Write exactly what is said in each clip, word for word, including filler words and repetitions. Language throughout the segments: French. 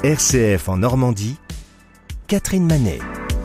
R C F en Normandie, Catherine Manet.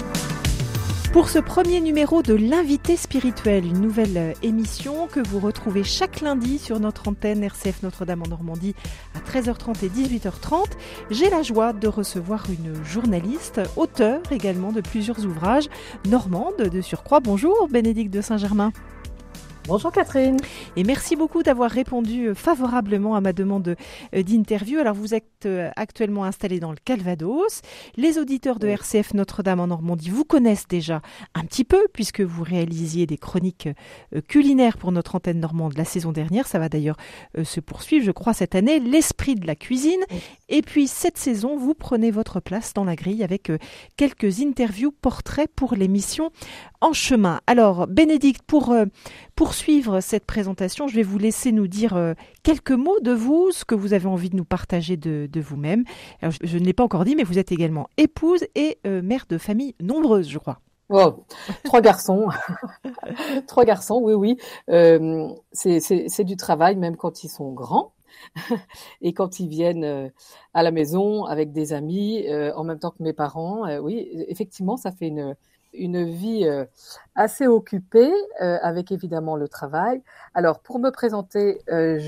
Pour ce premier numéro de l'Invité spirituel, une nouvelle émission que vous retrouvez chaque lundi sur notre antenne R C F Notre-Dame en Normandie à treize heures trente et dix-huit heures trente, j'ai la joie de recevoir une journaliste, auteure également de plusieurs ouvrages, normande de surcroît. Bonjour Bénédicte de Saint-Germain. Bonjour Catherine. Et merci beaucoup d'avoir répondu favorablement à ma demande d'interview. Alors vous êtes actuellement installée dans le Calvados. Les auditeurs de R C F Notre-Dame en Normandie vous connaissent déjà un petit peu puisque vous réalisiez des chroniques culinaires pour notre antenne normande la saison dernière. Ça va d'ailleurs se poursuivre, je crois, cette année. L'esprit de la cuisine. Et puis cette saison, vous prenez votre place dans la grille avec quelques interviews, portraits pour l'émission En Chemin. Alors Bénédicte, pour poursuivre cette présentation, je vais vous laisser nous dire euh, quelques mots de vous, ce que vous avez envie de nous partager de, de vous-même. Alors, je, je ne l'ai pas encore dit, mais vous êtes également épouse et euh, mère de famille nombreuse, je crois. Oh, trois garçons, trois garçons, oui, oui. Euh, c'est, c'est, c'est du travail, même quand ils sont grands. Et quand ils viennent euh, à la maison avec des amis, euh, en même temps que mes parents, euh, oui, effectivement, ça fait une... une vie euh, assez occupée, euh, avec évidemment le travail. Alors, pour me présenter, euh,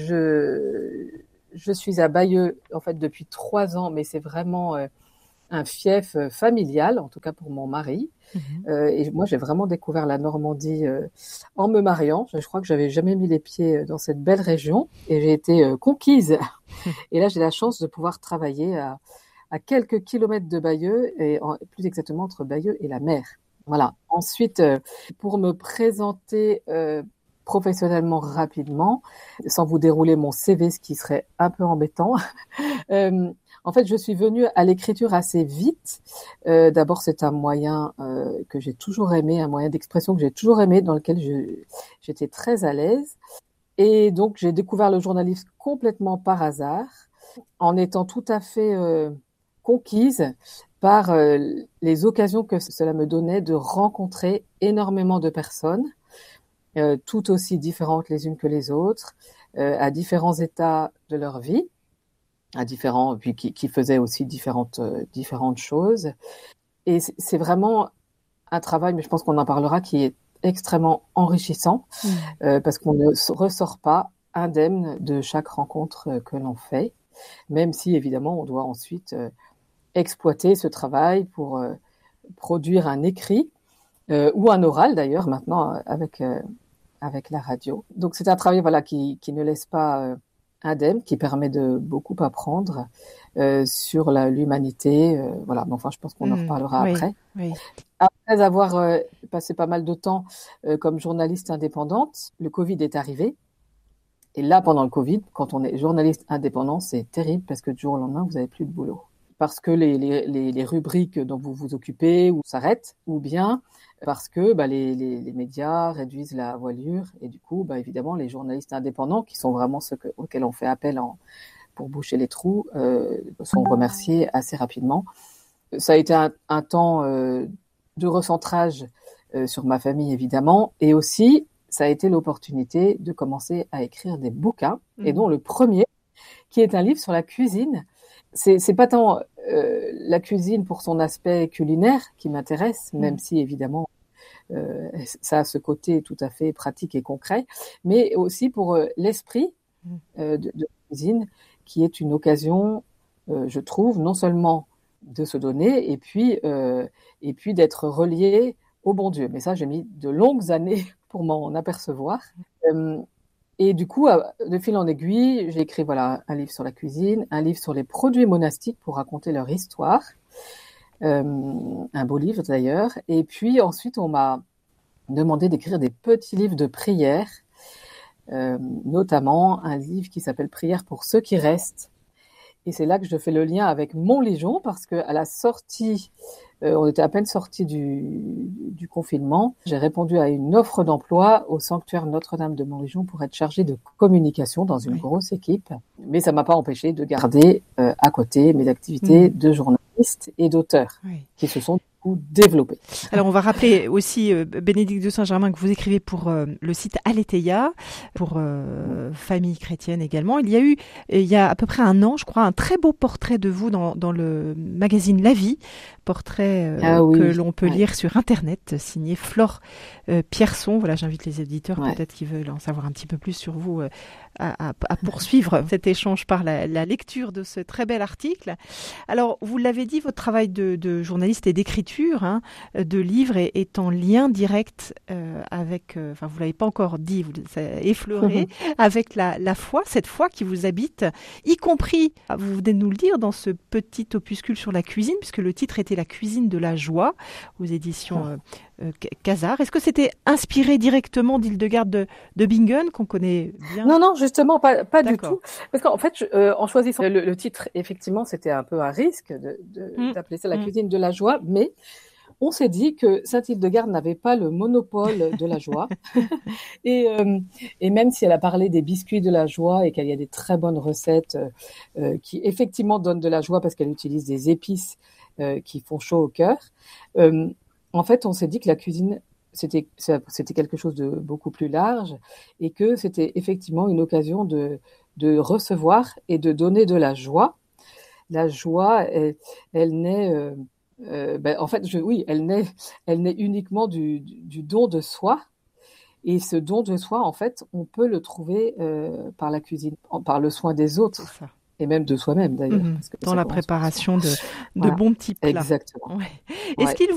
je, je suis à Bayeux, en fait, depuis trois ans, mais c'est vraiment euh, un fief euh, familial, en tout cas pour mon mari. Mmh. Euh, et moi, j'ai vraiment découvert la Normandie euh, en me mariant. Je, je crois que j'avais jamais mis les pieds dans cette belle région et j'ai été euh, conquise. Et là, j'ai la chance de pouvoir travailler à, à quelques kilomètres de Bayeux, et en, plus exactement entre Bayeux et la mer. Voilà. Ensuite, euh, pour me présenter euh, professionnellement rapidement, sans vous dérouler mon C V, ce qui serait un peu embêtant, euh, en fait, je suis venue à l'écriture assez vite. Euh, d'abord, c'est un moyen euh, que j'ai toujours aimé, un moyen d'expression que j'ai toujours aimé, dans lequel je, j'étais très à l'aise. Et donc, j'ai découvert le journalisme complètement par hasard, en étant tout à fait euh, conquise par euh, les occasions que cela me donnait de rencontrer énormément de personnes, euh, toutes aussi différentes les unes que les autres, euh, à différents états de leur vie, à différents, puis qui, qui faisaient aussi différentes, euh, différentes choses. Et c'est, c'est vraiment un travail, mais je pense qu'on en parlera, qui est extrêmement enrichissant, mmh. euh, parce qu'on ne ressort pas indemne de chaque rencontre que l'on fait, même si évidemment on doit ensuite euh, exploiter ce travail pour euh, produire un écrit euh, ou un oral d'ailleurs maintenant euh, avec euh, avec la radio. Donc c'est un travail voilà qui qui ne laisse pas euh, indemne, qui permet de beaucoup apprendre euh, sur la, l'humanité. Euh, voilà, mais enfin je pense qu'on mmh, en reparlera oui, après. Oui. Après avoir euh, passé pas mal de temps euh, comme journaliste indépendante, le Covid est arrivé. Et là, pendant le Covid, quand on est journaliste indépendant, c'est terrible parce que du jour au lendemain, vous n'avez plus de boulot. Parce que les, les, les, les rubriques dont vous vous occupez ou s'arrêtent, ou bien parce que bah, les, les, les médias réduisent la voilure et du coup, bah, évidemment, les journalistes indépendants, qui sont vraiment ceux que, auxquels on fait appel en, pour boucher les trous, euh, sont remerciés assez rapidement. Ça a été un, un temps euh, de recentrage euh, sur ma famille, évidemment, et aussi, ça a été l'opportunité de commencer à écrire des bouquins, mmh. et dont le premier, qui est un livre sur la cuisine. C'est, c'est pas tant euh, la cuisine pour son aspect culinaire qui m'intéresse, même mmh. si évidemment euh, ça a ce côté tout à fait pratique et concret, mais aussi pour euh, l'esprit euh, de, de la cuisine, qui est une occasion, euh, je trouve, non seulement de se donner et puis euh, et puis d'être relié au bon Dieu. Mais ça, j'ai mis de longues années pour m'en apercevoir. Euh, Et du coup, de fil en aiguille, j'ai écrit voilà un livre sur la cuisine, un livre sur les produits monastiques pour raconter leur histoire, euh, un beau livre d'ailleurs. Et puis ensuite, on m'a demandé d'écrire des petits livres de prières, euh, notamment un livre qui s'appelle Prières pour ceux qui restent. Et c'est là que je fais le lien avec Montlégion, parce que à la sortie, euh, on était à peine sortis du, du confinement, j'ai répondu à une offre d'emploi au sanctuaire Notre-Dame de Montlégion pour être chargée de communication dans une oui. grosse équipe. Mais ça m'a pas empêché de garder euh, à côté mes activités mmh. de journaliste et d'auteur, oui. qui se sont beaucoup développé. Alors, on va rappeler aussi, euh, Bénédicte de Saint-Germain, que vous écrivez pour euh, le site Aletheia, pour euh, famille chrétienne également. Il y a eu, il y a à peu près un an, je crois, un très beau portrait de vous dans, dans le magazine La Vie, portrait euh, ah, oui. que l'on peut ouais. lire sur Internet, signé Flore euh, Pierson. Voilà, j'invite les éditeurs, ouais. peut-être qui veulent en savoir un petit peu plus sur vous, euh, à, à, à poursuivre cet échange par la, la lecture de ce très bel article. Alors, vous l'avez dit, votre travail de, de journaliste et d'écriture, hein, de livres est, est en lien direct euh, avec, euh, enfin, vous l'avez pas encore dit, vous l'avez effleuré, avec la, la foi, cette foi qui vous habite, y compris, vous venez de nous le dire, dans ce petit opuscule sur la cuisine, puisque le titre était La cuisine de la joie, aux éditions euh, euh, Casar. Est-ce que c'était inspiré directement d'Hildegarde de, de Bingen, qu'on connaît bien? Non, non, justement, pas, pas du tout. Parce qu'en fait, je, euh, en choisissant le, le titre, effectivement, c'était un peu un risque de, de, mmh. d'appeler ça La mmh. cuisine de la joie, mais on s'est dit que Sainte-Hildegarde n'avait pas le monopole de la joie. et, euh, et même si elle a parlé des biscuits de la joie et qu'il y a des très bonnes recettes euh, qui effectivement donnent de la joie parce qu'elle utilise des épices euh, qui font chaud au cœur, euh, en fait, on s'est dit que la cuisine, c'était, c'était quelque chose de beaucoup plus large et que c'était effectivement une occasion de, de recevoir et de donner de la joie. La joie, elle, elle naît... Euh, Euh, ben, en fait, je, oui, elle naît, elle naît uniquement du, du, du don de soi. Et ce don de soi, en fait, on peut le trouver euh, par la cuisine, par le soin des autres. Ça. Et même de soi-même, d'ailleurs. Mmh, parce que dans la préparation de, de voilà. bons petits plats. Exactement. Ouais. Est-ce ouais. qu'il